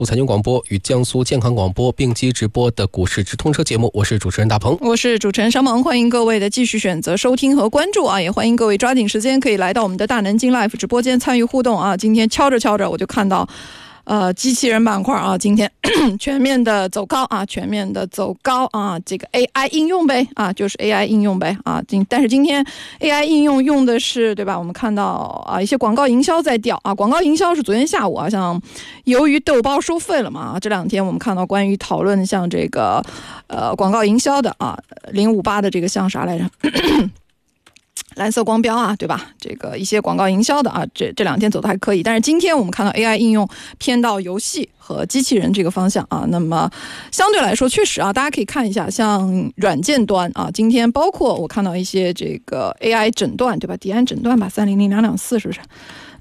财经广播与江苏健康广播并机直播的股市直通车节目，我是主持人大鹏， 我是主持人商萌，欢迎各位的继续选择收听和关注啊，也欢迎各位抓紧时间可以来到我们的大南京 Live 直播间参与互动啊。今天敲着我就看到机器人板块啊，今天全面的走高啊，这个 AI 应用呗啊，就是 AI 应用呗啊。但是今天 AI 应用用的是对吧？我们看到啊，一些广告营销在掉啊，广告营销是昨天下午啊，像由于豆包收费了嘛，这两天我们看到关于讨论像这个广告营销的啊，058的这个像啥来着？蓝色光标啊，对吧？这个一些广告营销的啊，这两天走的还可以。但是今天我们看到 AI 应用偏到游戏和机器人这个方向啊，那么相对来说确实啊，大家可以看一下，像软件端啊，今天包括我看到一些这个 AI 诊断，对吧？迪安诊断吧，300224是不是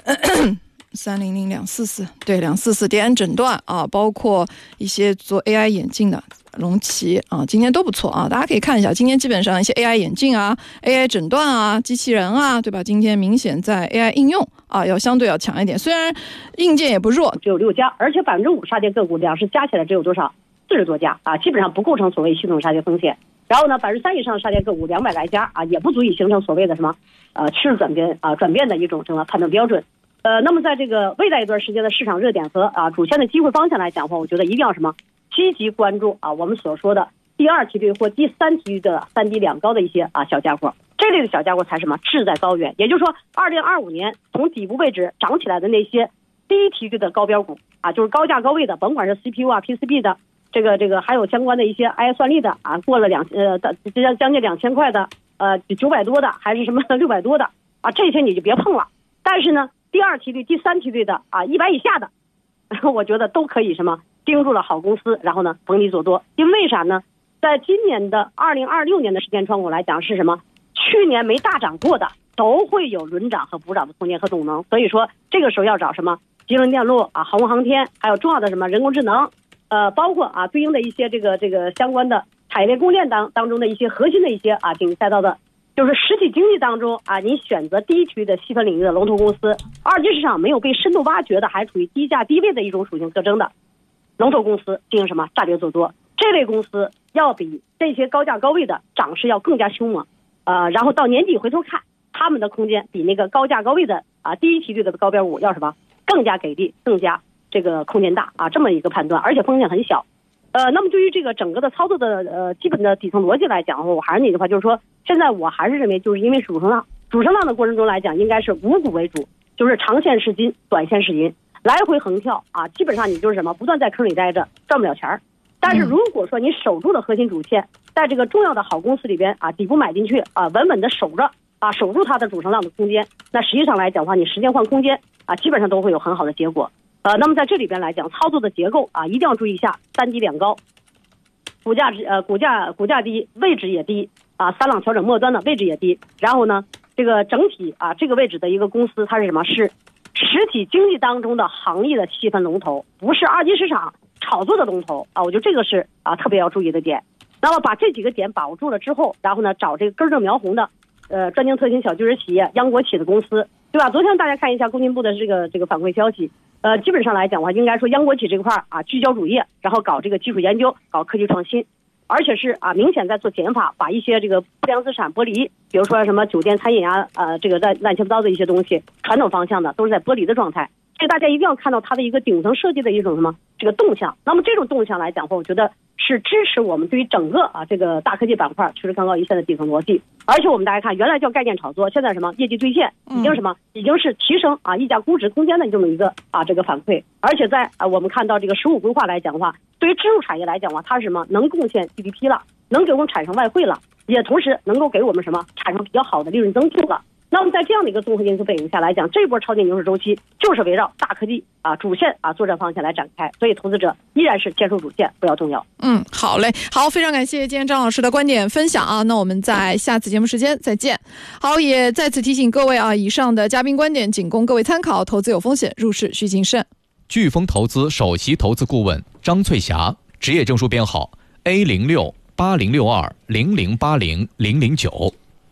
？300244对244迪安诊断啊，包括一些做 AI 眼镜的。龙旗啊，今天都不错啊，大家可以看一下，今天基本上一些 AI 眼镜啊、AI 诊断啊、机器人啊，对吧？今天明显在 AI 应用啊，相对要强一点，虽然硬件也不弱， 只有6家，而且5%杀跌个股量是加起来只有多少？40多家啊，基本上不构成所谓系统杀跌风险。然后呢，3%以上杀跌个股200来家啊，也不足以形成所谓的什么趋势转变的一种什么判断标准。那么在这个未来一段时间的市场热点和主线的机会方向来讲的话，我觉得一定要什么？积极关注我们所说的第2梯队或第3梯队的3低2高的一些小家伙，这类的小家伙才什么志在高远。也就是说，2025年从底部位置涨起来的那些第1梯队的高标股就是高价高位的，甭管是 CPU PCB 的，这个还有相关的一些 AI 算力的过了将近2000块的900多的，还是什么600多的这些你就别碰了。但是呢，第2梯队、第3梯队的100以下的，我觉得都可以什么盯住了好公司，然后呢逢低做多。因为啥呢？在今年的2026年的时间窗口来讲是什么？去年没大涨过的都会有轮涨和补涨的空间和动能。所以说这个时候要找什么？集成电路航空航天，还有重要的什么人工智能，包括对应的一些这个相关的产业链供应链当中的一些核心的一些顶级赛道的，就是实体经济当中你选择第1区的细分领域的龙头公司，2级市场没有被深度挖掘的，还处于低价低位的一种属性特征的龙头公司进行什么炸跌做多，这类公司要比这些高价高位的涨势要更加凶猛，然后到年底回头看，他们的空间比那个高价高位的第1梯队的高标股要什么更加给力，更加这个空间大这么一个判断，而且风险很小。那么对于这个整个的操作的基本的底层逻辑来讲，我还是那句话，就是说现在我还是认为，就是因为主升浪的过程中来讲，应该是五股为主，就是长线是金，短线是银，来回横跳基本上你就是什么不断在坑里待着，赚不了钱。但是如果说你守住了核心主线，在这个重要的好公司里边底部买进去稳稳的守着守住它的主升浪的空间，那实际上来讲的话，你时间换空间基本上都会有很好的结果。那么在这里边来讲，操作的结构一定要注意一下，3低2高，股价低，位置也低3浪调整末端的位置也低，然后呢这个整体这个位置的一个公司，它是什么？是实体经济当中的行业的细分龙头，不是2级市场炒作的龙头我觉得这个是特别要注意的点。那么把这几个点把握住了之后，然后呢找这个根正苗红的专精特新小巨人企业、央国企的公司，对吧？昨天大家看一下工信部的这个反馈消息，基本上来讲的话，应该说央国企这块聚焦主业，然后搞这个技术研究，搞科技创新，而且是明显在做减法，把一些这个不良资产剥离，比如说什么酒店餐饮这个乱七八糟的一些东西，传统方向的都是在剥离的状态。这个大家一定要看到它的一个顶层设计的一种什么这个动向。那么这种动向来讲的话，我觉得是支持我们对于整个这个大科技板块趋势看高一线的底层逻辑。而且我们大家看，原来叫概念炒作，现在什么业绩兑现，已经什么已经是提升溢价估值空间的这么一个这个反馈。而且在我们看到这个15规划来讲的话，对于支柱产业来讲的话，它是什么能贡献 GDP 了，能给我们产生外汇了，也同时能够给我们什么产生比较好的利润增速了。那么在这样的一个综合因素背景下来讲，这波超级牛市周期就是围绕大科技主线作战方向来展开，所以投资者依然是坚守主线，不要动摇。 好嘞，好，非常感谢今天张老师的观点分享那我们在下次节目时间再见。好，也再次提醒各位以上的嘉宾观点仅供各位参考，投资有风险，入市需谨慎。 飓风投资首席投资顾问张翠霞，职业证书编号 A06806200800009。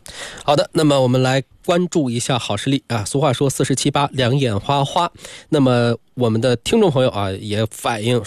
好的，那么我们来关注一下好视力啊。俗话说4782两眼花花，那么我们的听众朋友啊也反映